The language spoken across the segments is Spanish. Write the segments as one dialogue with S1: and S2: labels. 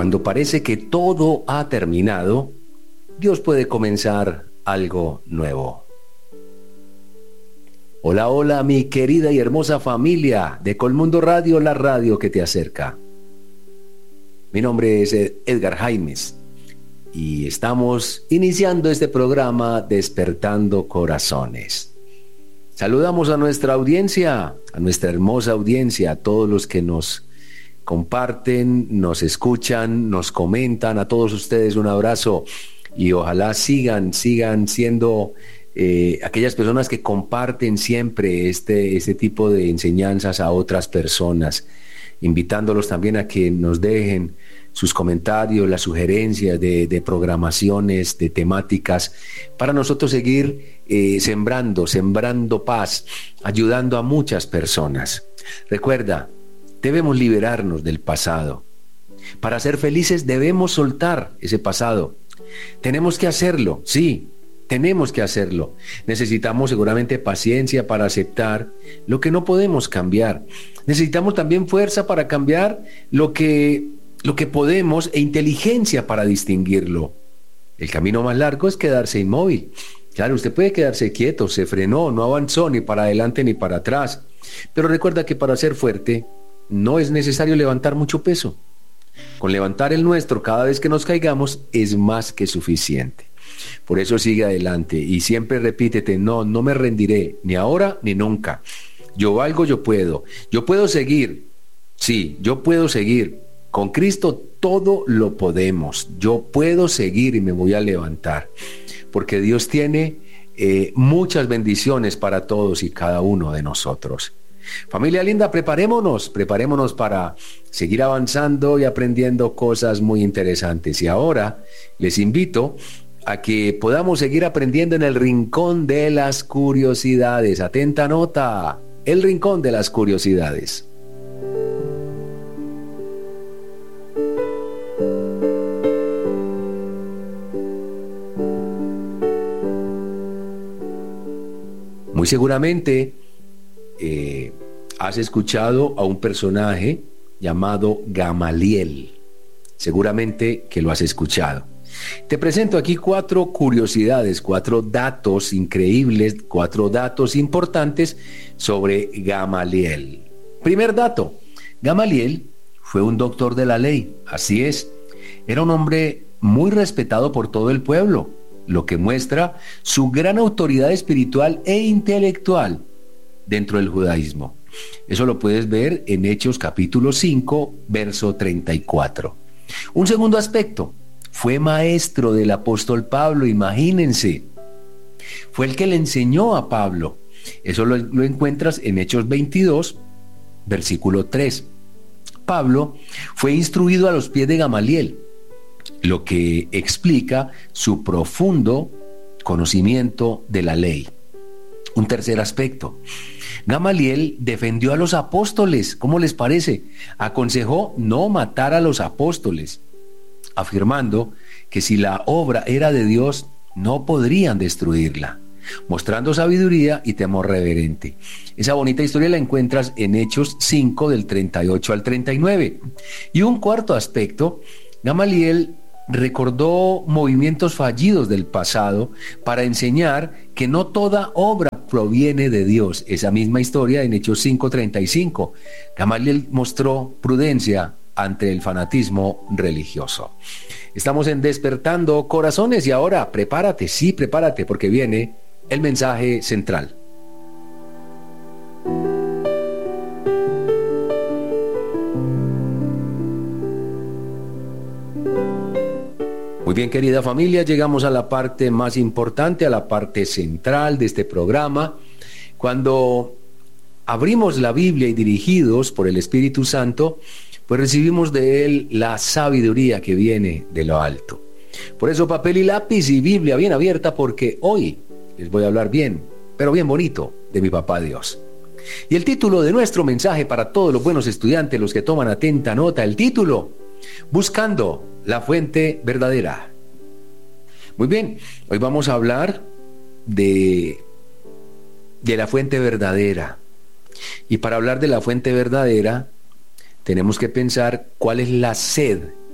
S1: Cuando parece que todo ha terminado, Dios puede comenzar algo nuevo. Hola, hola, mi querida y hermosa familia de Colmundo Radio, la radio que te acerca. Mi nombre es Edgar Jaimes y estamos iniciando este programa Despertando Corazones. Saludamos a nuestra audiencia, a nuestra hermosa audiencia, a todos los que nos comparten, nos escuchan, nos comentan. A todos ustedes un abrazo y ojalá sigan siendo aquellas personas que comparten siempre este tipo de enseñanzas a otras personas, invitándolos también a que nos dejen sus comentarios, las sugerencias de programaciones, de temáticas, para nosotros seguir sembrando paz, ayudando a muchas personas. Recuerda, debemos liberarnos del pasado. Para ser felices debemos soltar ese pasado. Tenemos que hacerlo, sí, tenemos que hacerlo. Necesitamos seguramente paciencia para aceptar lo que no podemos cambiar. Necesitamos también fuerza para cambiar lo que podemos e inteligencia para distinguirlo. El camino más largo es quedarse inmóvil. Claro, usted puede quedarse quieto, se frenó, no avanzó ni para adelante ni para atrás. Pero recuerda que para ser fuerte no es necesario levantar mucho peso. Con levantar el nuestro cada vez que nos caigamos es más que suficiente. Por eso sigue adelante y siempre repítete, no me rendiré, ni ahora ni nunca. Yo valgo, yo puedo seguir. Sí, yo puedo seguir. Con Cristo todo lo podemos. Yo puedo seguir y me voy a levantar. Porque Dios tiene muchas bendiciones para todos y cada uno de nosotros. Familia linda, preparémonos para seguir avanzando y aprendiendo cosas muy interesantes. Y ahora les invito a que podamos seguir aprendiendo en el Rincón de las Curiosidades. Atenta nota, el Rincón de las Curiosidades. Muy seguramente has escuchado a un personaje llamado Gamaliel. Seguramente que lo has escuchado. Te presento aquí 4 curiosidades, 4 datos increíbles, 4 datos importantes sobre Gamaliel. Primer dato: Gamaliel fue un doctor de la ley, así es. Era un hombre muy respetado por todo el pueblo, lo que muestra su gran autoridad espiritual e intelectual dentro del judaísmo. Eso lo puedes ver en Hechos capítulo 5, verso 34. Un segundo aspecto: fue maestro del apóstol Pablo, imagínense. Fue el que le enseñó a Pablo. Eso lo encuentras en Hechos 22, versículo 3. Pablo fue instruido a los pies de Gamaliel, lo que explica su profundo conocimiento de la ley. Un tercer aspecto: Gamaliel defendió a los apóstoles. ¿Cómo les parece? Aconsejó no matar a los apóstoles, afirmando que si la obra era de Dios, no podrían destruirla, mostrando sabiduría y temor reverente. Esa bonita historia la encuentras en Hechos 5, del 38 al 39. Y un cuarto aspecto: Gamaliel recordó movimientos fallidos del pasado para enseñar que no toda obra proviene de Dios. Esa misma historia en Hechos 5:35. Gamaliel mostró prudencia ante el fanatismo religioso. Estamos en Despertando Corazones y ahora prepárate, porque viene el mensaje central. Muy bien, querida familia, llegamos a la parte más importante, a la parte central de este programa. Cuando abrimos la Biblia y dirigidos por el Espíritu Santo, pues recibimos de Él la sabiduría que viene de lo alto. Por eso papel y lápiz y Biblia bien abierta, porque hoy les voy a hablar bien, pero bien bonito, de mi papá Dios. Y el título de nuestro mensaje para todos los buenos estudiantes, los que toman atenta nota, el título: Buscando la fuente verdadera. Muy bien, hoy vamos a hablar de la fuente verdadera. Y para hablar de la fuente verdadera, tenemos que pensar cuál es la sed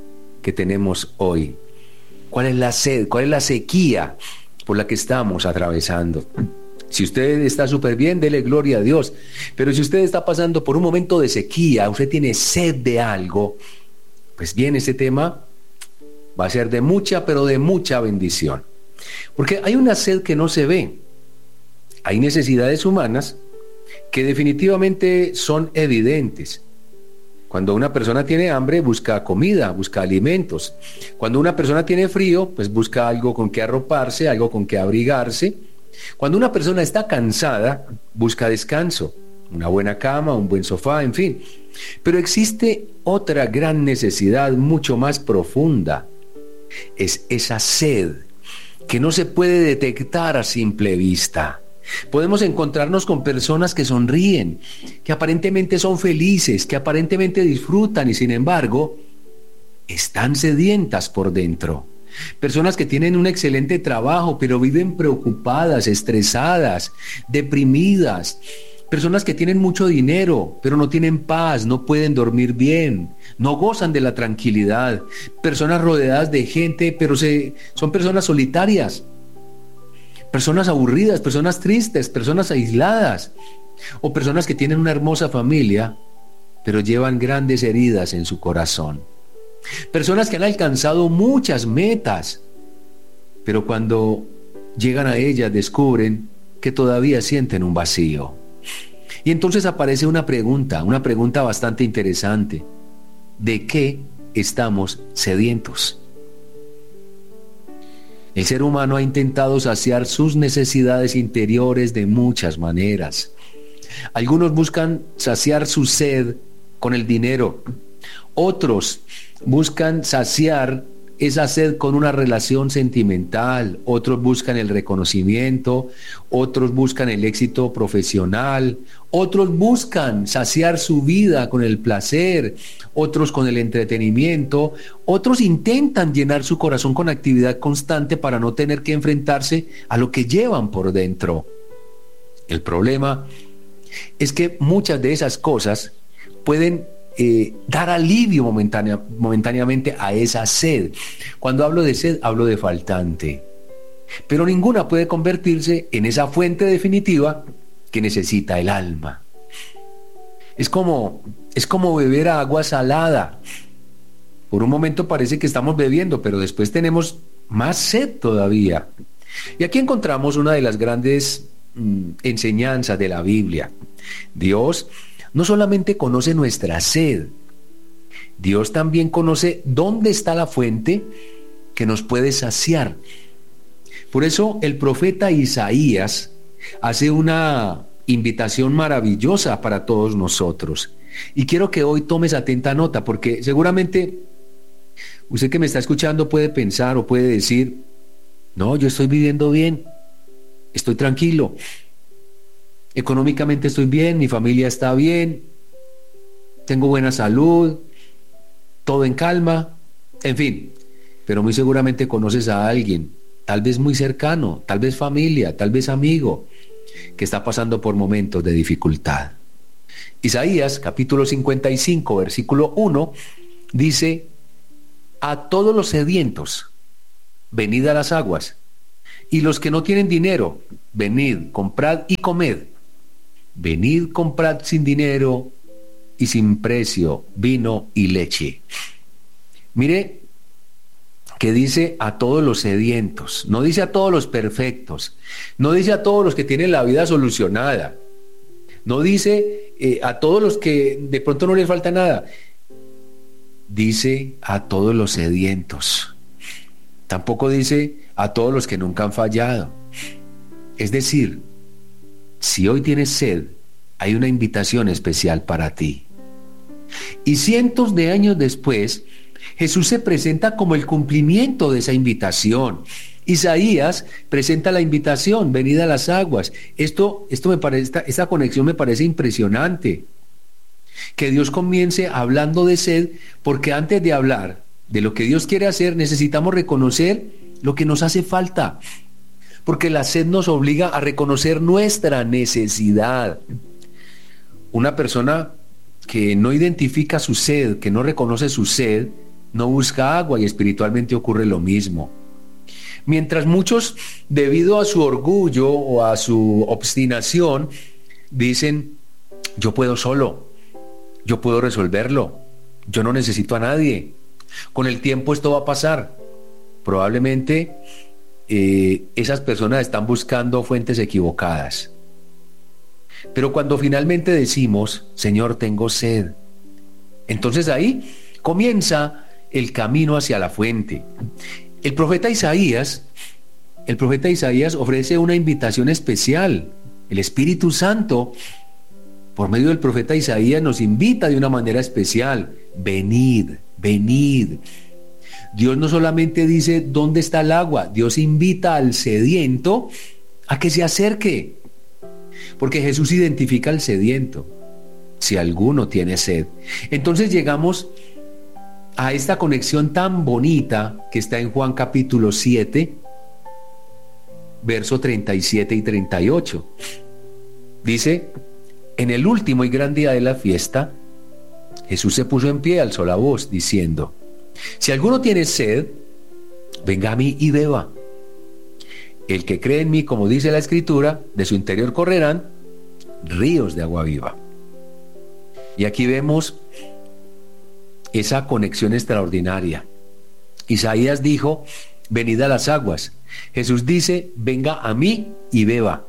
S1: que tenemos hoy. ¿Cuál es la sed? ¿Cuál es la sequía por la que estamos atravesando? Si usted está súper bien, dele gloria a Dios. Pero si usted está pasando por un momento de sequía, usted tiene sed de algo, pues bien, ese tema va a ser de mucha, pero de mucha bendición. Porque hay una sed que no se ve. Hay necesidades humanas que definitivamente son evidentes. Cuando una persona tiene hambre, busca comida, busca alimentos. Cuando una persona tiene frío, pues busca algo con que arroparse, algo con que abrigarse. Cuando una persona está cansada, busca descanso, una buena cama, un buen sofá, en fin. Pero existe otra gran necesidad mucho más profunda. Es esa sed que no se puede detectar a simple vista. Podemos encontrarnos con personas que sonríen, que aparentemente son felices, que aparentemente disfrutan y sin embargo están sedientas por dentro. Personas que tienen un excelente trabajo pero viven preocupadas, estresadas, deprimidas. Personas que tienen mucho dinero pero no tienen paz, no pueden dormir bien, no gozan de la tranquilidad. Personas rodeadas de gente pero son personas solitarias. Personas aburridas, personas tristes, personas aisladas, o personas que tienen una hermosa familia, pero llevan grandes heridas en su corazón. Personas que han alcanzado muchas metas, pero cuando llegan a ellas descubren que todavía sienten un vacío. Y entonces aparece una pregunta bastante interesante. ¿De qué estamos sedientos? El ser humano ha intentado saciar sus necesidades interiores de muchas maneras. Algunos buscan saciar su sed con el dinero. Otros buscan saciar esa sed con una relación sentimental. Otros buscan el reconocimiento. Otros buscan el éxito profesional. Otros buscan saciar su vida con el placer. Otros con el entretenimiento. Otros intentan llenar su corazón con actividad constante para no tener que enfrentarse a lo que llevan por dentro. El problema es que muchas de esas cosas pueden dar alivio momentáneamente a esa sed. Cuando hablo de sed, hablo de faltante. Pero ninguna puede convertirse en esa fuente definitiva que necesita el alma. Es como beber agua salada. Por un momento parece que estamos bebiendo, pero después tenemos más sed todavía. Y aquí encontramos una de las grandes enseñanzas de la Biblia. Dios no solamente conoce nuestra sed, Dios también conoce dónde está la fuente que nos puede saciar. Por eso el profeta Isaías hace una invitación maravillosa para todos nosotros. Y quiero que hoy tomes atenta nota, porque seguramente usted que me está escuchando puede pensar o puede decir: no, yo estoy viviendo bien, estoy tranquilo, económicamente estoy bien, mi familia está bien, tengo buena salud, todo en calma, en fin. Pero muy seguramente conoces a alguien, tal vez muy cercano, tal vez familia, tal vez amigo, que está pasando por momentos de dificultad. Isaías, capítulo 55, versículo 1, dice: a todos los sedientos, venid a las aguas, y los que no tienen dinero, venid, comprad y comed. Venid, comprad sin dinero y sin precio vino y leche. Mire que dice a todos los sedientos, no dice a todos los perfectos, no dice a todos los que tienen la vida solucionada, no dice a todos los que de pronto no les falta nada, dice a todos los sedientos. Tampoco dice a todos los que nunca han fallado. Es decir, si hoy tienes sed, hay una invitación especial para ti. Y cientos de años después, Jesús se presenta como el cumplimiento de esa invitación. Isaías presenta la invitación: venid a las aguas. Esto me parece, esta conexión me parece impresionante. Que Dios comience hablando de sed, porque antes de hablar de lo que Dios quiere hacer, necesitamos reconocer lo que nos hace falta. Porque la sed nos obliga a reconocer nuestra necesidad. Una persona que no identifica su sed, que no reconoce su sed, no busca agua y espiritualmente ocurre lo mismo. Mientras muchos, debido a su orgullo o a su obstinación, dicen, yo puedo solo, yo puedo resolverlo, yo no necesito a nadie, con el tiempo esto va a pasar. Probablemente esas personas están buscando fuentes equivocadas. Pero cuando finalmente decimos, Señor, tengo sed, entonces ahí comienza el camino hacia la fuente. El profeta Isaías ofrece una invitación especial. El Espíritu Santo, por medio del profeta Isaías, nos invita de una manera especial. Venid, venid. Dios no solamente dice dónde está el agua, Dios invita al sediento a que se acerque. Porque Jesús identifica al sediento. Si alguno tiene sed. Entonces llegamos a esta conexión tan bonita que está en Juan capítulo 7, verso 37 y 38. Dice, en el último y gran día de la fiesta, Jesús se puso en pie, alzó la voz, diciendo, si alguno tiene sed, venga a mí y beba. El que cree en mí, como dice la Escritura, de su interior correrán ríos de agua viva. Y aquí vemos esa conexión extraordinaria. Isaías dijo, venid a las aguas. Jesús dice, venga a mí y beba.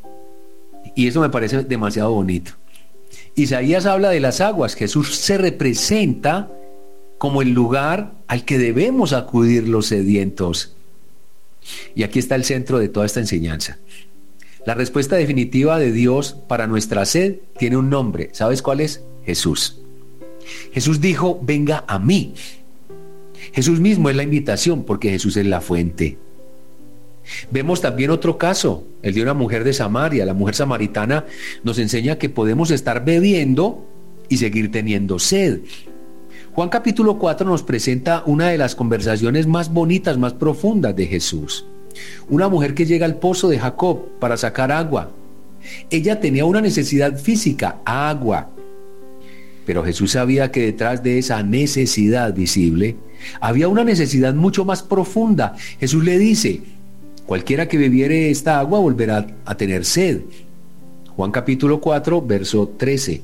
S1: Y eso me parece demasiado bonito. Isaías habla de las aguas. Jesús se representa como el lugar al que debemos acudir los sedientos. Y aquí está el centro de toda esta enseñanza. La respuesta definitiva de Dios para nuestra sed tiene un nombre. ¿Sabes cuál es? Jesús. Jesús dijo, venga a mí. Jesús mismo es la invitación porque Jesús es la fuente. Vemos también otro caso, el de una mujer de Samaria. La mujer samaritana nos enseña que podemos estar bebiendo y seguir teniendo sed. Juan capítulo 4 nos presenta una de las conversaciones más bonitas, más profundas de Jesús. Una mujer que llega al pozo de Jacob para sacar agua. Ella tenía una necesidad física, agua. Pero Jesús sabía que detrás de esa necesidad visible había una necesidad mucho más profunda. Jesús le dice, cualquiera que bebiere esta agua volverá a tener sed. Juan capítulo 4, verso 13.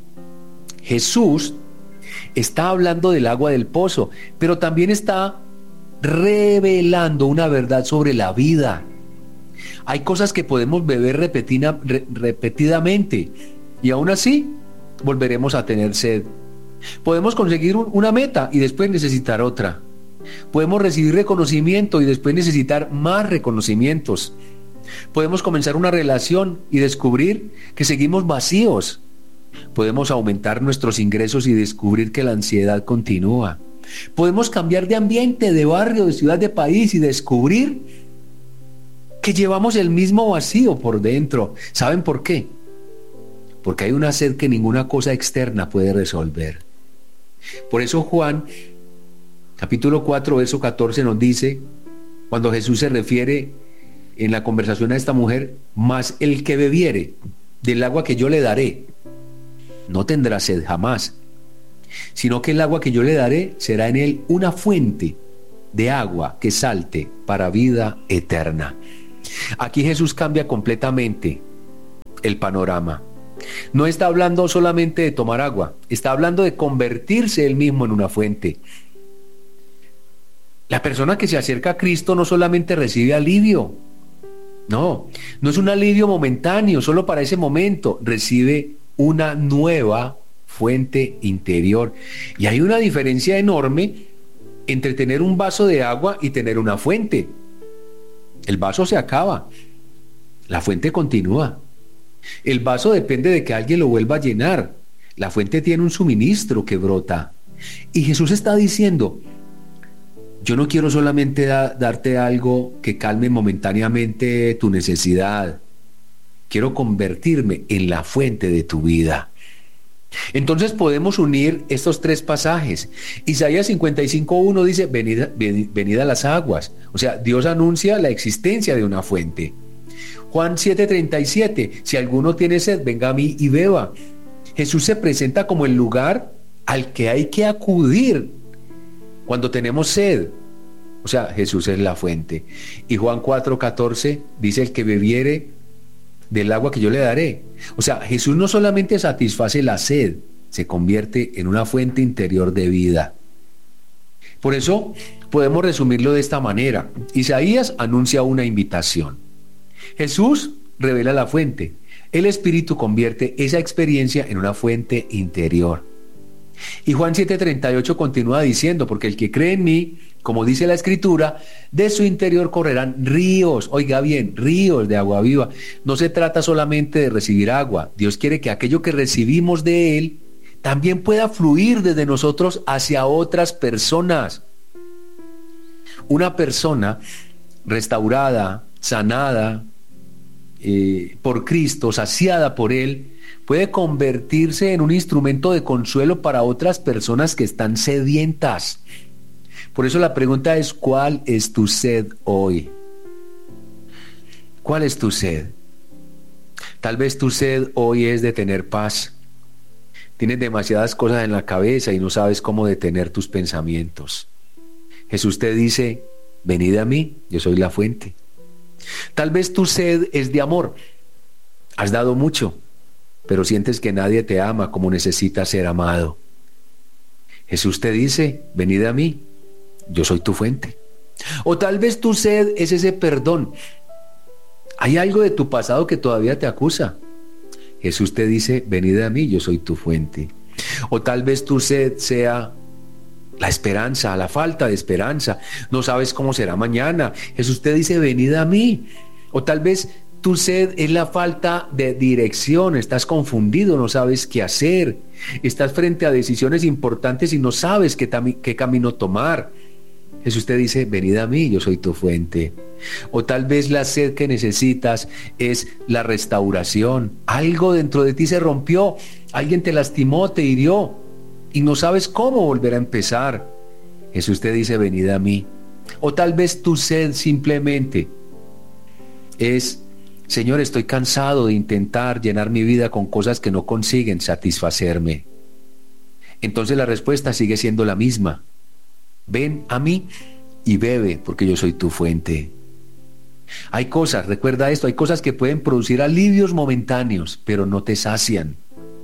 S1: Jesús está hablando del agua del pozo, pero también está revelando una verdad sobre la vida. Hay cosas que podemos beber repetidamente y aún así volveremos a tener sed. Podemos conseguir una meta y después necesitar otra. Podemos recibir reconocimiento y después necesitar más reconocimientos. Podemos comenzar una relación y descubrir que seguimos vacíos. Podemos aumentar nuestros ingresos y descubrir que la ansiedad continúa. Podemos cambiar de ambiente, de barrio, de ciudad, de país y descubrir que llevamos el mismo vacío por dentro. ¿Saben por qué? Porque hay una sed que ninguna cosa externa puede resolver. Por eso Juan, capítulo 4, verso 14 nos dice, cuando Jesús se refiere en la conversación a esta mujer, mas el que bebiere del agua que yo le daré, no tendrá sed jamás, sino que el agua que yo le daré será en él una fuente de agua que salte para vida eterna. Aquí Jesús cambia completamente el panorama. No está hablando solamente de tomar agua, está hablando de convertirse él mismo en una fuente. La persona que se acerca a Cristo no solamente recibe alivio, no es un alivio momentáneo, solo para ese momento, recibe una nueva fuente interior. Y hay una diferencia enorme entre tener un vaso de agua y tener una fuente. El vaso se acaba, la fuente continúa. El vaso depende de que alguien lo vuelva a llenar. La fuente tiene un suministro que brota. Y Jesús está diciendo, yo no quiero solamente darte algo que calme momentáneamente tu necesidad. Quiero convertirme en la fuente de tu vida. Entonces podemos unir estos tres pasajes. Isaías 55:1 dice, venid a las aguas. O sea, Dios anuncia la existencia de una fuente. Juan 7:37, si alguno tiene sed, venga a mí y beba. Jesús se presenta como el lugar al que hay que acudir cuando tenemos sed. O sea, Jesús es la fuente. Y Juan 4:14 dice: el que bebiere del agua que yo le daré. O sea, Jesús no solamente satisface la sed, se convierte en una fuente interior de vida. Por eso podemos resumirlo de esta manera. Isaías anuncia una invitación. Jesús revela la fuente. El Espíritu convierte esa experiencia en una fuente interior. Y Juan 7:38 continúa diciendo: porque el que cree en mí, como dice la Escritura, de su interior correrán ríos, oiga bien, ríos de agua viva. No se trata solamente de recibir agua. Dios quiere que aquello que recibimos de Él también pueda fluir desde nosotros hacia otras personas. Una persona restaurada, sanada por Cristo, saciada por Él, puede convertirse en un instrumento de consuelo para otras personas que están sedientas. Por eso la pregunta es: ¿cuál es tu sed hoy? ¿Cuál es tu sed? Tal vez tu sed hoy es de tener paz. Tienes demasiadas cosas en la cabeza y no sabes cómo detener tus pensamientos. Jesús te dice: venid a mí, yo soy la fuente. Tal vez tu sed es de amor. Has dado mucho, pero sientes que nadie te ama como necesitas ser amado. Jesús te dice: venid a mí, yo soy tu fuente. O tal vez tu sed es ese perdón. Hay algo de tu pasado que todavía te acusa. Jesús te dice: venid a mí, yo soy tu fuente. O tal vez tu sed sea la esperanza, la falta de esperanza. No sabes cómo será mañana. Jesús te dice: venid a mí. O tal vez tu sed es la falta de dirección. Estás confundido, no sabes qué hacer. Estás frente a decisiones importantes y no sabes qué camino tomar. Jesús te dice: venid a mí, yo soy tu fuente. O tal vez la sed que necesitas es la restauración. Algo dentro de ti se rompió, alguien te lastimó, te hirió y no sabes cómo volver a empezar. Jesús te dice: venid a mí. O tal vez tu sed simplemente es: Señor, estoy cansado de intentar llenar mi vida con cosas que no consiguen satisfacerme. Entonces la respuesta sigue siendo la misma: ven a mí y bebe, porque yo soy tu fuente. Hay cosas, recuerda esto, hay cosas que pueden producir alivios momentáneos, pero no te sacian.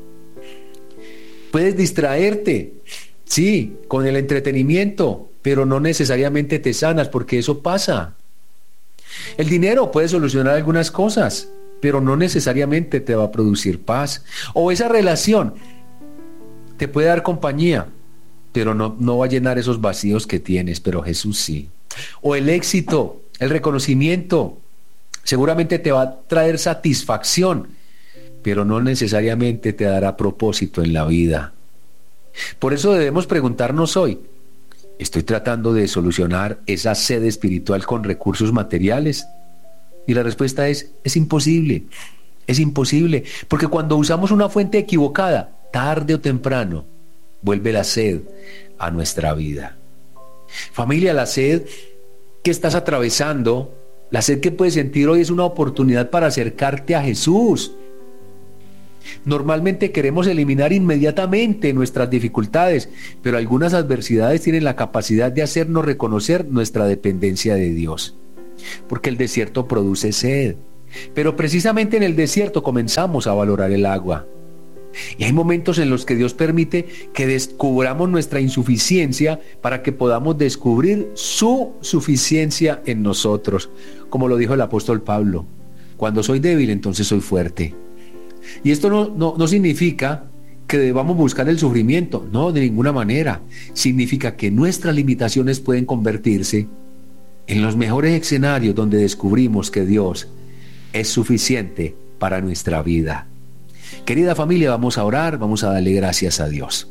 S1: Puedes distraerte, sí, con el entretenimiento, pero no necesariamente te sanas, porque eso pasa. El dinero puede solucionar algunas cosas, pero no necesariamente te va a producir paz. O esa relación te puede dar compañía, pero no va a llenar esos vacíos que tienes, pero Jesús sí. O el éxito, el reconocimiento, seguramente te va a traer satisfacción, pero no necesariamente te dará propósito en la vida. Por eso debemos preguntarnos hoy: ¿estoy tratando de solucionar esa sed espiritual con recursos materiales? Y la respuesta es imposible. Es imposible, porque cuando usamos una fuente equivocada, tarde o temprano, vuelve la sed a nuestra vida. Familia, la sed que estás atravesando, la sed que puedes sentir hoy, es una oportunidad para acercarte a Jesús. Normalmente queremos eliminar inmediatamente nuestras dificultades, pero algunas adversidades tienen la capacidad de hacernos reconocer nuestra dependencia de Dios. Porque el desierto produce sed, pero precisamente en el desierto comenzamos a valorar el agua. Y hay momentos en los que Dios permite que descubramos nuestra insuficiencia para que podamos descubrir su suficiencia en nosotros. Como lo dijo el apóstol Pablo: cuando soy débil, entonces soy fuerte. Y esto no significa que debamos buscar el sufrimiento, no, de ninguna manera. Significa que nuestras limitaciones pueden convertirse en los mejores escenarios donde descubrimos que Dios es suficiente para nuestra vida. Querida familia, vamos a orar, vamos a darle gracias a Dios.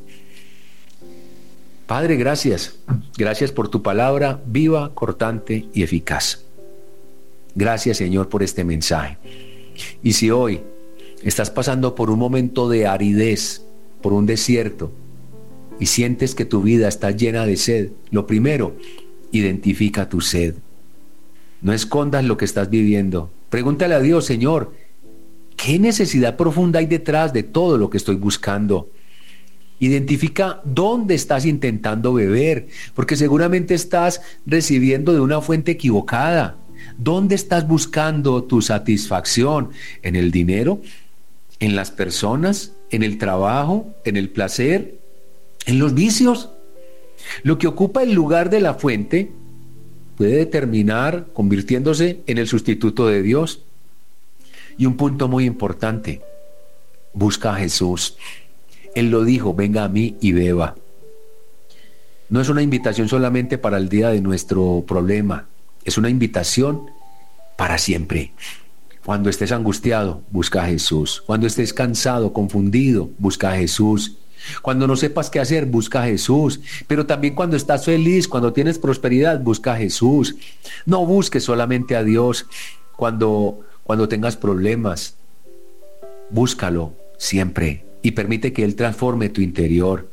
S1: Padre, gracias. Gracias por tu palabra viva, cortante y eficaz. Gracias, Señor, por este mensaje. Y si hoy estás pasando por un momento de aridez, por un desierto, y sientes que tu vida está llena de sed, lo primero, identifica tu sed. No escondas lo que estás viviendo. Pregúntale a Dios: Señor, ¿qué necesidad profunda hay detrás de todo lo que estoy buscando? Identifica dónde estás intentando beber, porque seguramente estás recibiendo de una fuente equivocada. ¿Dónde estás buscando tu satisfacción? ¿En el dinero? ¿En las personas? ¿En el trabajo? ¿En el placer? ¿En los vicios? Lo que ocupa el lugar de la fuente puede terminar convirtiéndose en el sustituto de Dios. Y un punto muy importante, busca a Jesús. Él lo dijo, venga a mí y beba. No es una invitación solamente para el día de nuestro problema, es una invitación para siempre. Cuando estés angustiado, busca a Jesús. Cuando estés cansado, confundido, busca a Jesús. Cuando no sepas qué hacer, busca a Jesús. Pero también cuando estás feliz, cuando tienes prosperidad, busca a Jesús. No busques solamente a Dios cuando tengas problemas. Búscalo siempre y permite que Él transforme tu interior.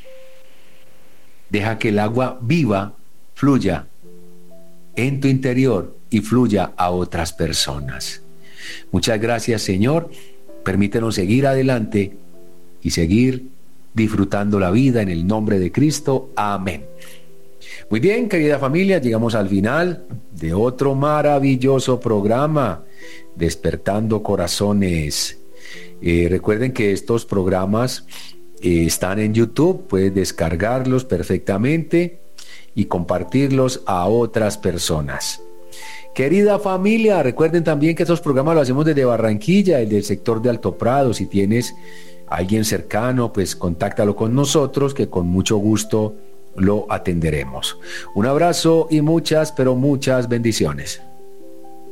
S1: Deja que el agua viva fluya en tu interior y fluya a otras personas. Muchas gracias, Señor. Permítenos seguir adelante y seguir disfrutando la vida en el nombre de Cristo. Amén. Muy bien, querida familia, llegamos al final de otro maravilloso programa, Despertando Corazones. Recuerden que estos programas están en YouTube, puedes descargarlos perfectamente y compartirlos a otras personas. Querida familia, recuerden también que estos programas los hacemos desde Barranquilla, el del sector de Alto Prado. Si tienes a alguien cercano, pues contáctalo con nosotros, que con mucho gusto lo atenderemos. Un abrazo y muchas, pero muchas bendiciones.